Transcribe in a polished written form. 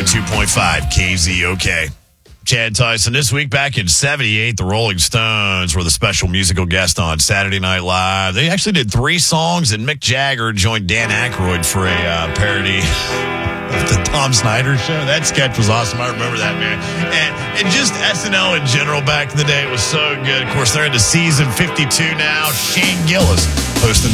102.5 KZOK. Chad Tyson. This week back in 78, the Rolling Stones were the special musical guest on Saturday Night Live. They actually did 3 songs, and Mick Jagger joined Dan Aykroyd for a parody of the Tom Snyder Show. That sketch was awesome. I remember that, man. And just SNL in general back in the day was so good. Of course, they're into season 52 now. Shane Gillis hosting